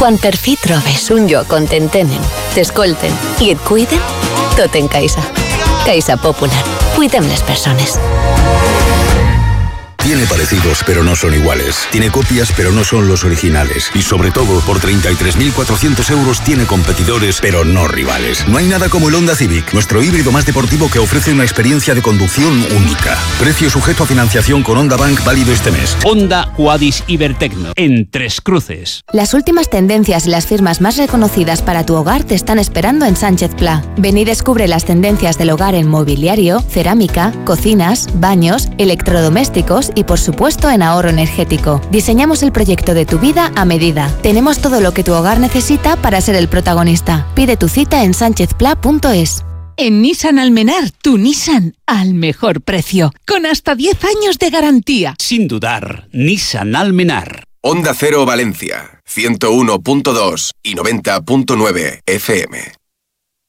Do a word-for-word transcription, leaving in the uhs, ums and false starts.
Quan per fi trobes un lloc on t'entenen, t'escolten i et cuiden, tot en Caixa. Caixa Popular. Cuidem les persones. Tiene parecidos, pero no son iguales. Tiene copias, pero no son los originales. Y sobre todo, por treinta y tres mil cuatrocientos euros tiene competidores, pero no rivales. No hay nada como el Honda Civic, nuestro híbrido más deportivo que ofrece una experiencia de conducción única. Precio sujeto a financiación con Honda Bank válido este mes. Honda Quadis Ibertecno, en Tres Cruces. Las últimas tendencias y las firmas más reconocidas para tu hogar te están esperando en Sánchez Pla. Ven y descubre las tendencias del hogar en mobiliario, cerámica, cocinas, baños, electrodomésticos y por supuesto en ahorro energético. Diseñamos el proyecto de tu vida a medida. Tenemos todo lo que tu hogar necesita para ser el protagonista. Pide tu cita en sánchez pla punto es. En Nissan Almenar, tu Nissan al mejor precio, con hasta diez años de garantía. Sin dudar, Nissan Almenar. Onda Cero Valencia, ciento uno punto dos y noventa punto nueve F M.